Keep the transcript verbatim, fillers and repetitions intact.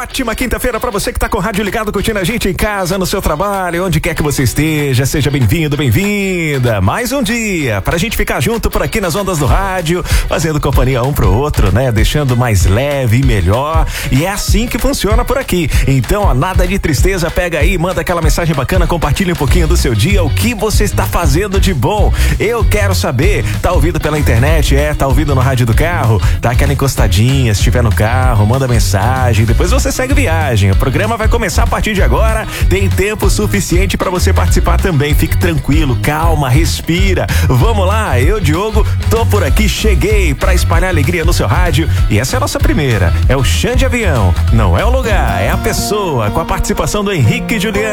ótima quinta-feira pra você que tá com o rádio ligado, curtindo a gente em casa, no seu trabalho, onde quer que você esteja. Seja bem-vindo, bem-vinda. Mais um dia pra gente ficar junto por aqui nas ondas do rádio, fazendo companhia um pro outro, né? Deixando mais leve e melhor. E é assim que funciona por aqui. Então, ó, nada de tristeza, pega aí, manda aquela mensagem bacana, compartilha um pouquinho do seu dia, o que você está fazendo de bom. Eu quero saber. Tá ouvindo pela internet? É, tá ouvindo no rádio do carro? Dá aquela encostadinha, se estiver no carro, manda mensagem, depois você segue viagem. O programa vai começar a partir de agora, tem tempo suficiente para você participar também. Fique tranquilo, calma, respira. Vamos lá, eu, Diogo, tô por aqui, cheguei para espalhar alegria no seu rádio e essa é a nossa primeira. É o Xande Avião, não é o lugar, é a pessoa, com a participação do Henrique e Juliano.